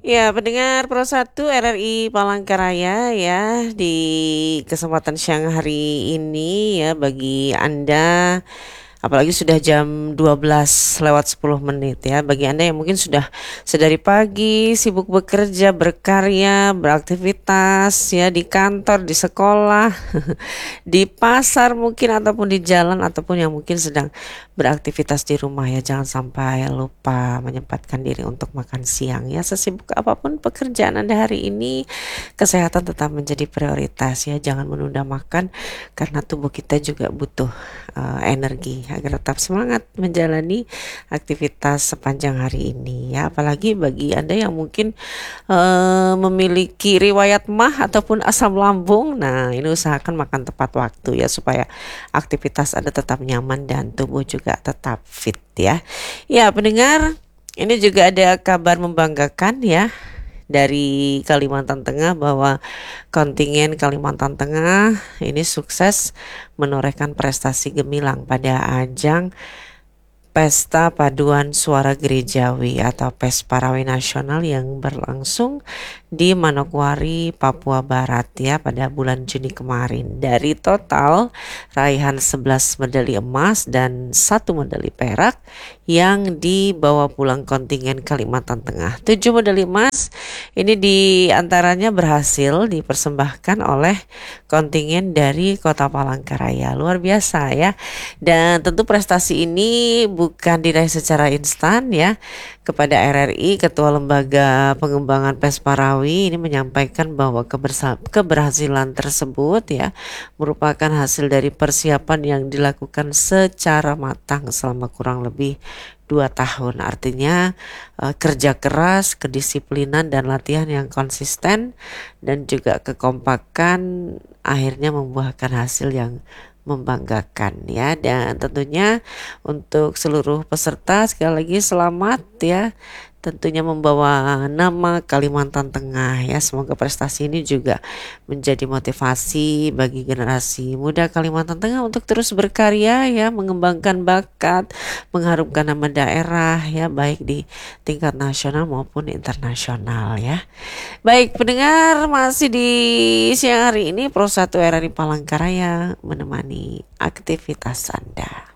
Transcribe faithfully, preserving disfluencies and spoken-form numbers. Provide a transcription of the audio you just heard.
Ya, pendengar Pro satu R R I Palangkaraya ya, di kesempatan siang hari ini ya, bagi Anda apalagi sudah jam dua belas lewat sepuluh menit ya, bagi Anda yang mungkin sudah sedari pagi sibuk bekerja, berkarya, beraktivitas ya, di kantor, di sekolah, di pasar mungkin, ataupun di jalan, ataupun yang mungkin sedang beraktivitas di rumah ya, jangan sampai lupa menyempatkan diri untuk makan siang ya. Sesibuk apapun pekerjaan Anda hari ini, kesehatan tetap menjadi prioritas ya, jangan menunda makan karena tubuh kita juga butuh uh, energi agar tetap semangat menjalani aktivitas sepanjang hari ini ya. Apalagi bagi Anda yang mungkin uh, memiliki riwayat mah ataupun asam lambung, nah ini usahakan makan tepat waktu ya, supaya aktivitas Anda tetap nyaman dan tubuh juga tetap fit ya. Ya pendengar, ini juga ada kabar membanggakan ya dari Kalimantan Tengah, bahwa kontingen Kalimantan Tengah ini sukses menorehkan prestasi gemilang pada ajang Pesta Paduan Suara Gerejawi atau Pesparawi Nasional yang berlangsung di Manokwari, Papua Barat ya, pada bulan Juni kemarin. Dari total raihan sebelas medali emas dan satu medali perak yang dibawa pulang kontingen Kalimantan Tengah. tujuh medali emas ini diantaranya berhasil dipersembahkan oleh kontingen dari Kota Palangkaraya. Luar biasa ya. Dan tentu prestasi ini bukan diraih secara instan ya. Kepada R R I, Ketua Lembaga Pengembangan Pesparawi ini menyampaikan bahwa kebersa- keberhasilan tersebut ya merupakan hasil dari persiapan yang dilakukan secara matang selama kurang lebih dua tahun. Artinya uh, kerja keras, kedisiplinan dan latihan yang konsisten dan juga kekompakan akhirnya membuahkan hasil yang membanggakan ya. Dan tentunya untuk seluruh peserta sekali lagi selamat ya, tentunya membawa nama Kalimantan Tengah ya. Semoga prestasi ini juga menjadi motivasi bagi generasi muda Kalimantan Tengah untuk terus berkarya ya, mengembangkan bakat, mengharumkan nama daerah ya, baik di tingkat nasional maupun internasional ya. Baik pendengar, masih di siang hari ini Pro satu R R I Palangkaraya menemani aktivitas Anda.